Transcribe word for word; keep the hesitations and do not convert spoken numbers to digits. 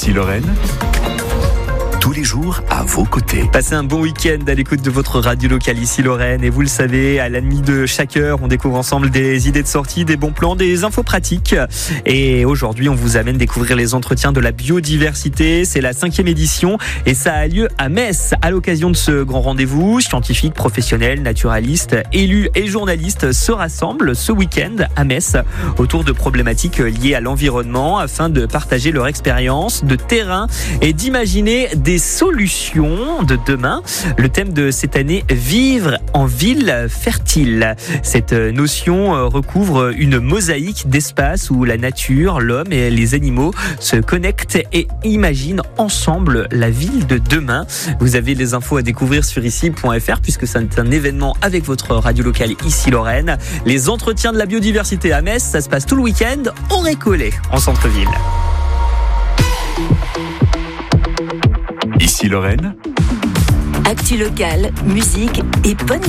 Ici Lorraine, tous les jours à vos côtés. Passez un bon week-end à l'écoute de votre radio locale Ici Lorraine. Et vous le savez, à la nuit de chaque heure, on découvre ensemble des idées de sortie, des bons plans, des infos pratiques. Et aujourd'hui, on vous amène découvrir les entretiens de la biodiversité. C'est la cinquième édition et ça a lieu à Metz. À l'occasion de ce grand rendez-vous, scientifiques, professionnels, naturalistes, élus et journalistes se rassemblent ce week-end à Metz autour de problématiques liées à l'environnement afin de partager leur expérience de terrain et d'imaginer des solutions de demain. Le thème de cette année, vivre en ville fertile. Cette notion recouvre une mosaïque d'espaces où la nature, l'homme et les animaux se connectent et imaginent ensemble la ville de demain. Vous avez les infos à découvrir sur ici point f r puisque c'est un événement avec votre radio locale Ici Lorraine. Les entretiens de la biodiversité à Metz, ça se passe tout le week-end au Récollet en centre-ville. Ici Lorraine, actu locale, musique et bonne